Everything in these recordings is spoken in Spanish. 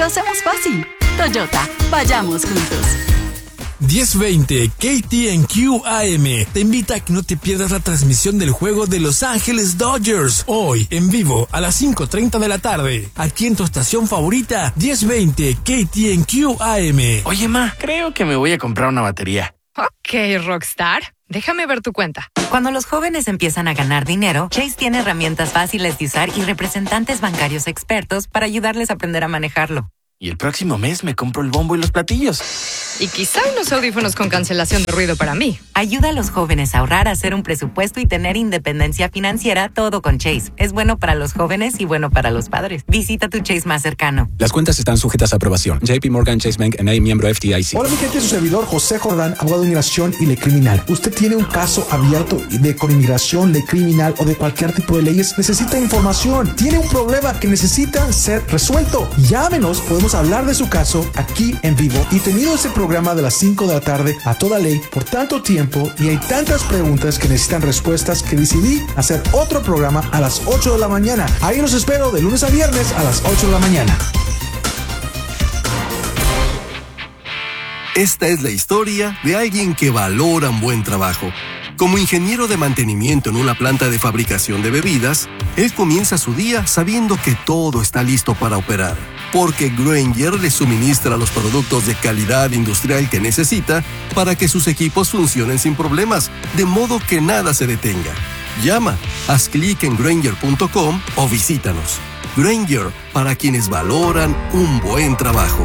Lo hacemos fácil. Toyota, vayamos juntos. 10:20 KTNQ AM te invita a que no te pierdas la transmisión del juego de Los Ángeles Dodgers hoy en vivo a las 5:30 de la tarde aquí en tu estación favorita 10:20 KTNQ AM. Oye, ma, creo que me voy a comprar una batería. Ok, Rockstar. Déjame ver tu cuenta. Cuando los jóvenes empiezan a ganar dinero, Chase tiene herramientas fáciles de usar y representantes bancarios expertos para ayudarles a aprender a manejarlo. Y el próximo mes me compro el bombo y los platillos. Y quizá unos audífonos con cancelación de ruido para mí. Ayuda a los jóvenes a ahorrar, a hacer un presupuesto y tener independencia financiera, todo con Chase. Es bueno para los jóvenes y bueno para los padres. Visita tu Chase más cercano. Las cuentas están sujetas a aprobación. JP Morgan Chase Bank N.A., miembro FDIC. Hola mi gente, su servidor José Jordán, abogado de inmigración y ley criminal. ¿Usted tiene un caso abierto con inmigración, ley criminal o de cualquier tipo de leyes? ¿Necesita información? ¿Tiene un problema que necesita ser resuelto? Llámenos, podemos hablar de su caso aquí en vivo. Y tenido ese programa de las 5 de la tarde a toda ley por tanto tiempo y hay tantas preguntas que necesitan respuestas que decidí hacer otro programa a las 8 de la mañana. Ahí los espero de lunes a viernes a las 8 de la mañana. Esta es la historia de alguien que valora un buen trabajo. Como ingeniero de mantenimiento en una planta de fabricación de bebidas, él comienza su día sabiendo que todo está listo para operar, porque Grainger le suministra los productos de calidad industrial que necesita para que sus equipos funcionen sin problemas, de modo que nada se detenga. Llama, haz clic en Grainger.com o visítanos. Grainger, para quienes valoran un buen trabajo.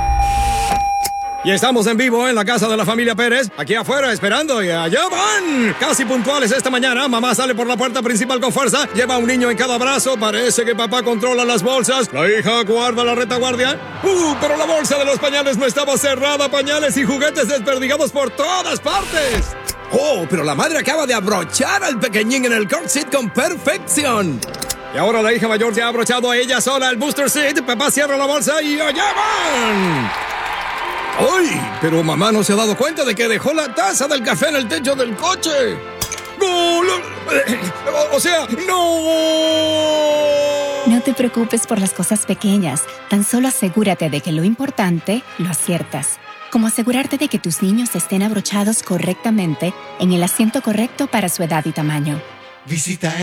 Y estamos en vivo en la casa de la familia Pérez, aquí afuera esperando y allá van. Casi puntuales esta mañana, mamá sale por la puerta principal con fuerza, lleva a un niño en cada brazo, parece que papá controla las bolsas, la hija guarda la retaguardia. Pero la bolsa de los pañales no estaba cerrada, pañales y juguetes desperdigados por todas partes. Pero la madre acaba de abrochar al pequeñín en el car seat con perfección. Y ahora la hija mayor ya ha abrochado a ella sola el booster seat, papá cierra la bolsa y allá van. ¡Ay! Pero mamá no se ha dado cuenta de que dejó la taza del café en el techo del coche. ¡No! O sea, ¡no! No te preocupes por las cosas pequeñas. Tan solo asegúrate de que lo importante lo aciertas. Como asegurarte de que tus niños estén abrochados correctamente en el asiento correcto para su edad y tamaño. Visita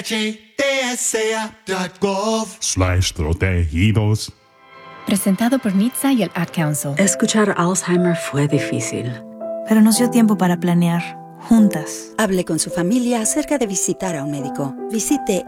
NHTSA.gov/protegidos. Presentado por NHTSA y el Ad Council. Escuchar Alzheimer fue difícil, pero nos dio tiempo para planear, juntas. Hable con su familia acerca de visitar a un médico. Visite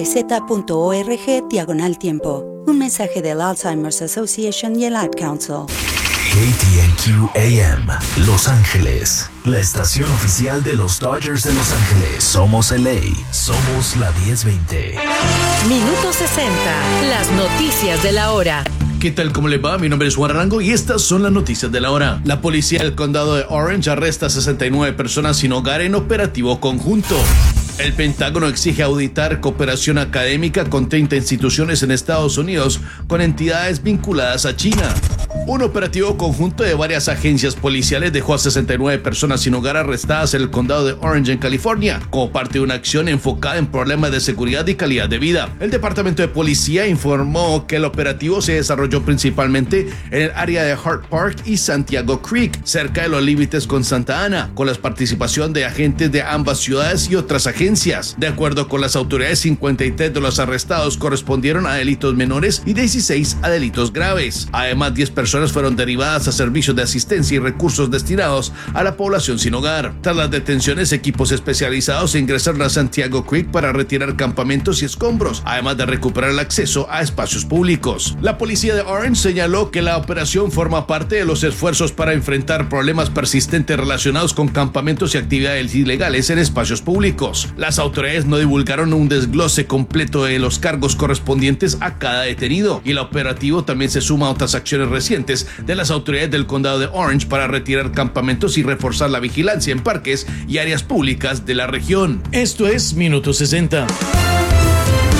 alz.org/tiempo. Un mensaje del Alzheimer's Association y el Ad Council. KTNQ AM, Los Ángeles, la estación oficial de los Dodgers de Los Ángeles. Somos LA, somos la 1020. Minuto 60, las noticias de la hora. ¿Qué tal? ¿Cómo le va? Mi nombre es Juan Rango y estas son las noticias de la hora. La policía del condado de Orange arresta a 69 personas sin hogar en operativo conjunto. El Pentágono exige auditar cooperación académica con 30 instituciones en Estados Unidos con entidades vinculadas a China. Un operativo conjunto de varias agencias policiales dejó a 69 personas sin hogar arrestadas en el condado de Orange, en California, como parte de una acción enfocada en problemas de seguridad y calidad de vida. El Departamento de Policía informó que el operativo se desarrolló principalmente en el área de Hart Park y Santiago Creek, cerca de los límites con Santa Ana, con la participación de agentes de ambas ciudades y otras agencias. De acuerdo con las autoridades, 53 de los arrestados correspondieron a delitos menores y 16 a delitos graves. Además, 10 personas fueron derivadas a servicios de asistencia y recursos destinados a la población sin hogar. Tras las detenciones, equipos especializados ingresaron a Santiago Creek para retirar campamentos y escombros, además de recuperar el acceso a espacios públicos. La policía de Orange señaló que la operación forma parte de los esfuerzos para enfrentar problemas persistentes relacionados con campamentos y actividades ilegales en espacios públicos. Las autoridades no divulgaron un desglose completo de los cargos correspondientes a cada detenido, y el operativo también se suma a otras acciones recientes de las autoridades del condado de Orange para retirar campamentos y reforzar la vigilancia en parques y áreas públicas de la región. Esto es Minuto 60.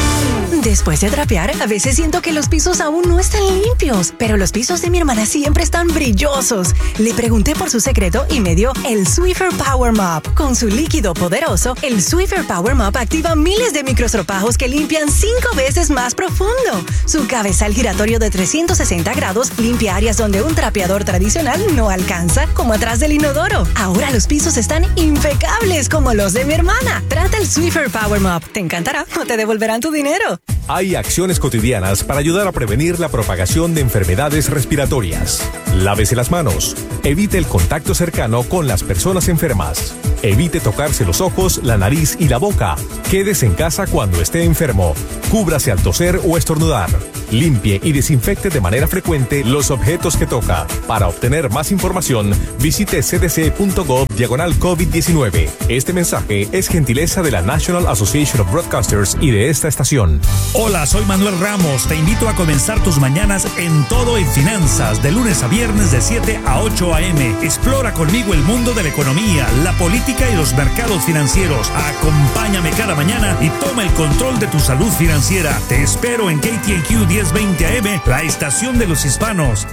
Después de trapear, a veces siento que los pisos aún no están limpios, pero los pisos de mi hermana siempre están brillosos. Le pregunté por su secreto y me dio el Swiffer Power Mop. Con su líquido poderoso, el Swiffer Power Mop activa miles de microstropajos que limpian 5 veces más profundo. Su cabezal giratorio de 360 grados limpia áreas donde un trapeador tradicional no alcanza, como atrás del inodoro. Ahora los pisos están impecables como los de mi hermana. Trata el Swiffer Power Mop. Te encantará o te devolverán tu dinero. Hay acciones cotidianas para ayudar a prevenir la propagación de enfermedades respiratorias. Lávese las manos. Evite el contacto cercano con las personas enfermas. Evite tocarse los ojos, la nariz y la boca. Quédese en casa cuando esté enfermo. Cúbrase al toser o estornudar. Limpie y desinfecte de manera frecuente los objetos que toca. Para obtener más información, visite cdc.gov/COVID-19. Este mensaje es gentileza de la National Association of Broadcasters y de esta estación. Hola, soy Manuel Ramos. Te invito a comenzar tus mañanas en Todo en Finanzas, de lunes a viernes de 7 a 8 a.m. Explora conmigo el mundo de la economía, la política y los mercados financieros. Acompáñame cada mañana y toma el control de tu salud financiera. Te espero en KTNQ 1020 AM, la estación de los hispanos.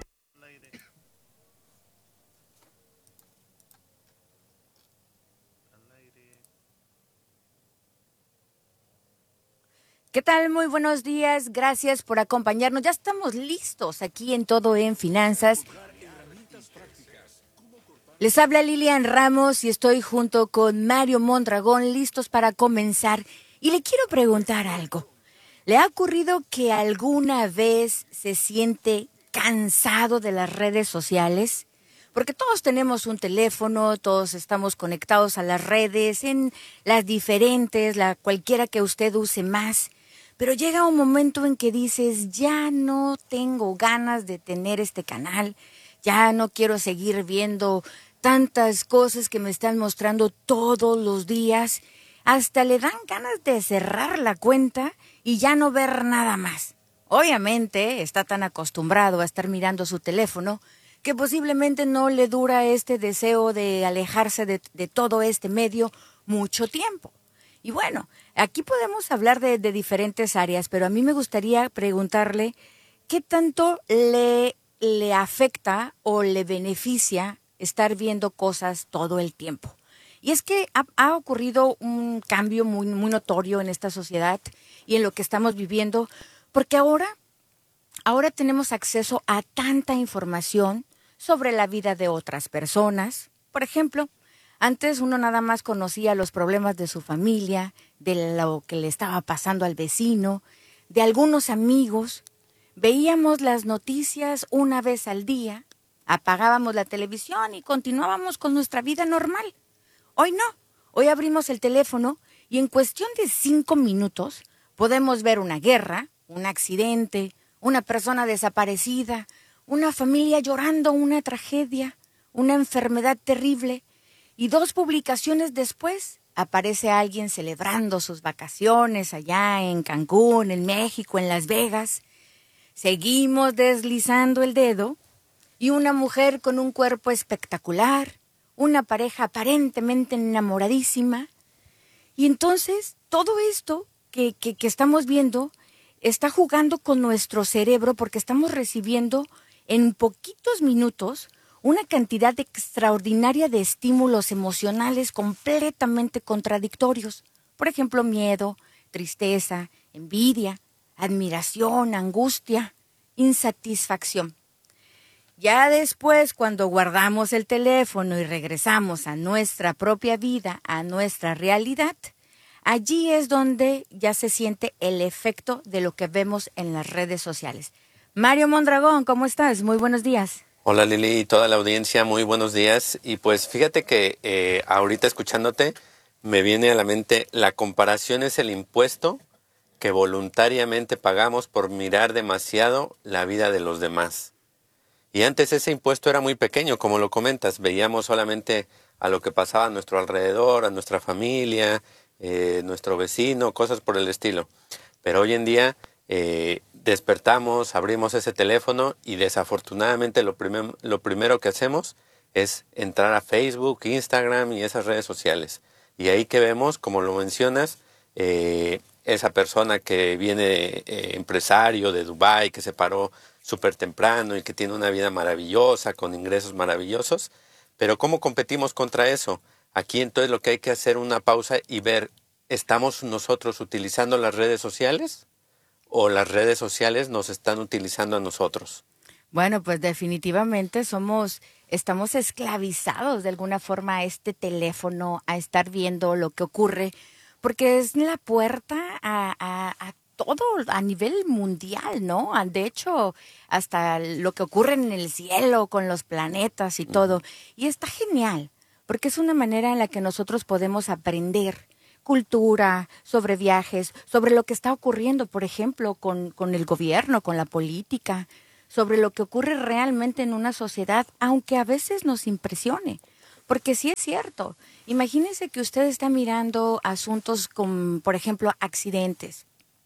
¿Qué tal? Muy buenos días. Gracias por acompañarnos. Ya estamos listos aquí en Todo en Finanzas. Les habla Lilian Ramos y estoy junto con Mario Mondragón, listos para comenzar. Y le quiero preguntar algo. ¿Le ha ocurrido que alguna vez se siente cansado de las redes sociales? Porque todos tenemos un teléfono, todos estamos conectados a las redes, en las diferentes, cualquiera que usted use más. Pero llega un momento en que dices, ya no tengo ganas de tener este canal, ya no quiero seguir viendo tantas cosas que me están mostrando todos los días. Hasta le dan ganas de cerrar la cuenta y ya no ver nada más. Obviamente está tan acostumbrado a estar mirando su teléfono que posiblemente no le dura este deseo de alejarse de todo este medio mucho tiempo. Y bueno, aquí podemos hablar de diferentes áreas, pero a mí me gustaría preguntarle qué tanto le afecta o le beneficia estar viendo cosas todo el tiempo. Y es que ha ocurrido un cambio muy, muy notorio en esta sociedad y en lo que estamos viviendo, porque ahora tenemos acceso a tanta información sobre la vida de otras personas. Por ejemplo, antes uno nada más conocía los problemas de su familia, de lo que le estaba pasando al vecino, de algunos amigos. Veíamos las noticias una vez al día, apagábamos la televisión y continuábamos con nuestra vida normal. Hoy no. Hoy abrimos el teléfono y en cuestión de 5 minutos podemos ver una guerra, un accidente, una persona desaparecida, una familia llorando una tragedia, una enfermedad terrible. Y 2 publicaciones después aparece alguien celebrando sus vacaciones allá en Cancún, en México, en Las Vegas. Seguimos deslizando el dedo y una mujer con un cuerpo espectacular, una pareja aparentemente enamoradísima. Y entonces todo esto que estamos viendo está jugando con nuestro cerebro porque estamos recibiendo en poquitos minutos una cantidad extraordinaria de estímulos emocionales completamente contradictorios. Por ejemplo, miedo, tristeza, envidia, admiración, angustia, insatisfacción. Ya después, cuando guardamos el teléfono y regresamos a nuestra propia vida, a nuestra realidad, allí es donde ya se siente el efecto de lo que vemos en las redes sociales. Mario Mondragón, ¿cómo estás? Muy buenos días. Hola Lili y toda la audiencia, muy buenos días. Y pues fíjate que ahorita escuchándote me viene a la mente, la comparación es el impuesto que voluntariamente pagamos por mirar demasiado la vida de los demás. Y antes ese impuesto era muy pequeño, como lo comentas, veíamos solamente a lo que pasaba a nuestro alrededor, a nuestra familia, nuestro vecino, cosas por el estilo. Pero hoy en día despertamos, abrimos ese teléfono y desafortunadamente lo primero que hacemos es entrar a Facebook, Instagram y esas redes sociales. Y ahí que vemos, como lo mencionas, esa persona que viene empresario de Dubái, que se paró súper temprano y que tiene una vida maravillosa, con ingresos maravillosos. Pero ¿cómo competimos contra eso? Aquí entonces lo que hay que hacer es una pausa y ver, ¿estamos nosotros utilizando las redes sociales o las redes sociales nos están utilizando a nosotros? Bueno, pues definitivamente estamos esclavizados de alguna forma a este teléfono, a estar viendo lo que ocurre, porque es la puerta a todo a nivel mundial, ¿no? De hecho, hasta lo que ocurre en el cielo con los planetas y todo. Y está genial, porque es una manera en la que nosotros podemos aprender cultura, sobre viajes, sobre lo que está ocurriendo, por ejemplo, con el gobierno, con la política, sobre lo que ocurre realmente en una sociedad, aunque a veces nos impresione. Porque sí es cierto. Imagínense que usted está mirando asuntos como, por ejemplo, accidentes.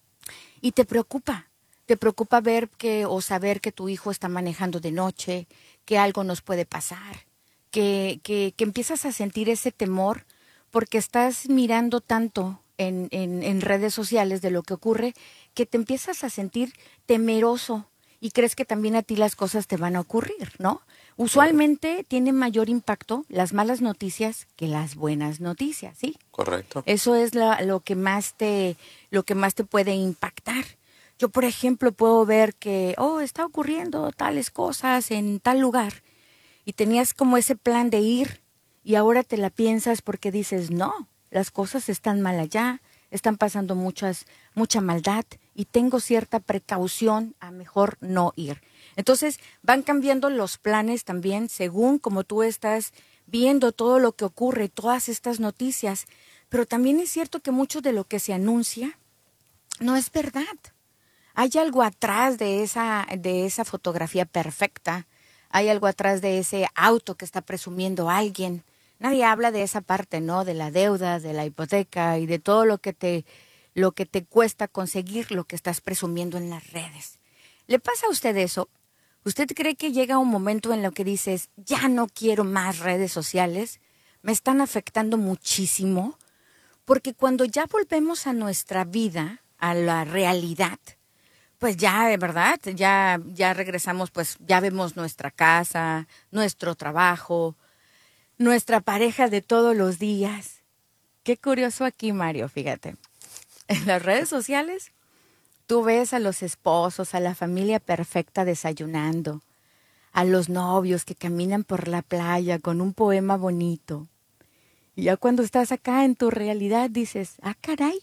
Y te preocupa ver o saber que tu hijo está manejando de noche, que algo nos puede pasar, que empiezas a sentir ese temor porque estás mirando tanto en redes sociales de lo que ocurre que te empiezas a sentir temeroso y crees que también a ti las cosas te van a ocurrir, ¿no? Usualmente tiene mayor impacto las malas noticias que las buenas noticias, ¿sí? Correcto. Eso es lo que más te puede impactar. Yo, por ejemplo, puedo ver que, está ocurriendo tales cosas en tal lugar y tenías como ese plan de ir y ahora te la piensas porque dices, no, las cosas están mal allá, están pasando mucha maldad y tengo cierta precaución a mejor no ir. Entonces van cambiando los planes también según como tú estás viendo todo lo que ocurre, todas estas noticias. Pero también es cierto que mucho de lo que se anuncia no es verdad. Hay algo atrás de esa fotografía perfecta, hay algo atrás de ese auto que está presumiendo alguien. Nadie habla de esa parte, ¿no? De la deuda, de la hipoteca y de todo lo que te cuesta conseguir lo que estás presumiendo en las redes. ¿Le pasa a usted eso? ¿Usted cree que llega un momento en lo que dices, ya no quiero más redes sociales? Me están afectando muchísimo. Porque cuando ya volvemos a nuestra vida, a la realidad, pues ya, de verdad, ya regresamos, pues ya vemos nuestra casa, nuestro trabajo, nuestra pareja de todos los días. Qué curioso aquí, Mario, fíjate. En las redes sociales, tú ves a los esposos, a la familia perfecta desayunando, a los novios que caminan por la playa con un poema bonito. Y ya cuando estás acá en tu realidad dices, caray,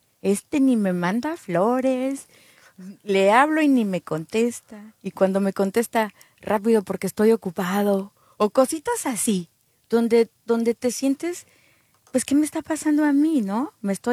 ni me manda flores, le hablo y ni me contesta. Y cuando me contesta, rápido porque estoy ocupado. O cositas así. Donde te sientes, pues, ¿qué me está pasando a mí, no?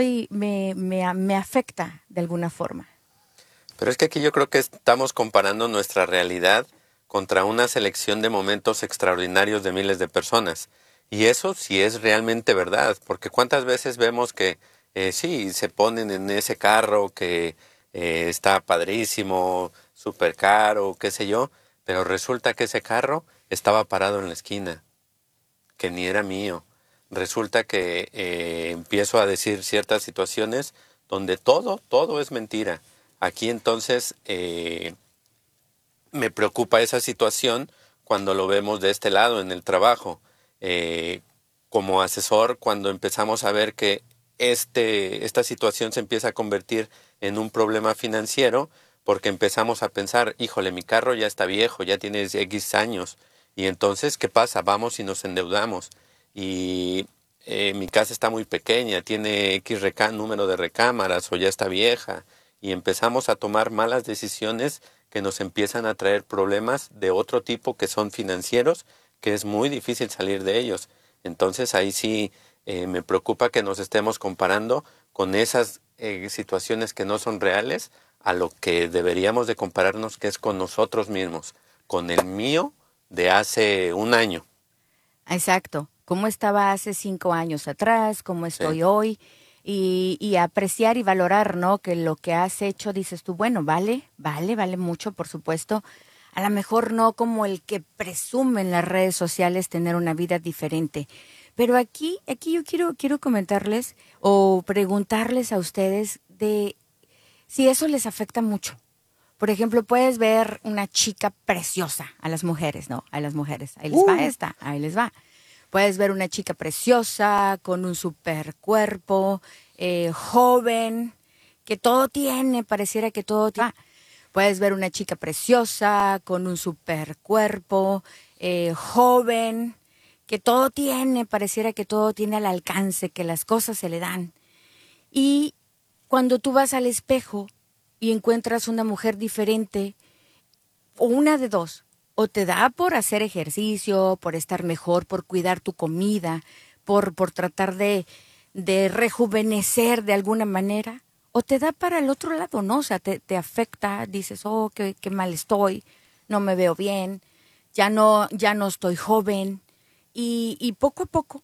Me afecta de alguna forma. Pero es que aquí yo creo que estamos comparando nuestra realidad contra una selección de momentos extraordinarios de miles de personas. Y eso sí es realmente verdad, porque cuántas veces vemos que sí, se ponen en ese carro que está padrísimo, súper caro, qué sé yo, pero resulta que ese carro estaba parado en la esquina, que ni era mío. Resulta que empiezo a decir ciertas situaciones donde todo es mentira. Aquí entonces me preocupa esa situación cuando lo vemos de este lado, en el trabajo. Como asesor, cuando empezamos a ver que esta situación se empieza a convertir en un problema financiero, porque empezamos a pensar, híjole, mi carro ya está viejo, ya tiene X años. Y entonces, ¿qué pasa? Vamos y nos endeudamos. Y mi casa está muy pequeña, tiene X número de recámaras o ya está vieja. Y empezamos a tomar malas decisiones que nos empiezan a traer problemas de otro tipo que son financieros, que es muy difícil salir de ellos. Entonces ahí sí me preocupa que nos estemos comparando con esas situaciones que no son reales a lo que deberíamos de compararnos, que es con nosotros mismos, con el mío de hace un año. Exacto. ¿Cómo estaba hace 5 años atrás? ¿Cómo estoy hoy? Y apreciar y valorar, ¿no? Que lo que has hecho, dices tú, bueno, vale mucho, por supuesto. A lo mejor no como el que presume en las redes sociales tener una vida diferente. Pero aquí yo quiero comentarles o preguntarles a ustedes de si eso les afecta mucho. Por ejemplo, puedes ver una chica preciosa a las mujeres, ¿no? A las mujeres. Ahí les va esta, ahí les va. Puedes ver una chica preciosa, con un super cuerpo, joven, que todo tiene, pareciera que todo tiene. Puedes ver una chica preciosa, con un super cuerpo, joven, que todo tiene, pareciera que todo tiene al alcance, que las cosas se le dan. Y cuando tú vas al espejo y encuentras una mujer diferente, o una de dos, o te da por hacer ejercicio, por estar mejor, por cuidar tu comida, por tratar de rejuvenecer de alguna manera, o te da para el otro lado, ¿no? O sea, te afecta, dices, oh, qué mal estoy, no me veo bien, ya no estoy joven, y poco a poco